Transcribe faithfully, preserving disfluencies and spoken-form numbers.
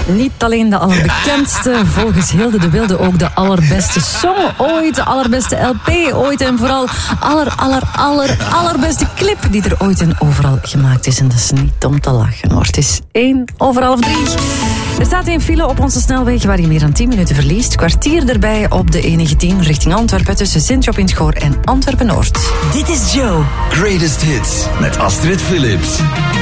Niet alleen de allerbekendste, volgens Hilde de Wilde ook de allerbeste song ooit, de allerbeste L P ooit en vooral aller, aller, aller, allerbeste clip die er ooit en overal gemaakt is. En dat is niet om te lachen hoor. Het is één over half drie. Er staat een file op onze snelweg waar je meer dan tien minuten verliest. Kwartier erbij op de E negentien richting Antwerpen tussen Sint-Job in 't Goor en Antwerpen-Noord. Dit is Joe. Greatest Hits met Astrid Philips.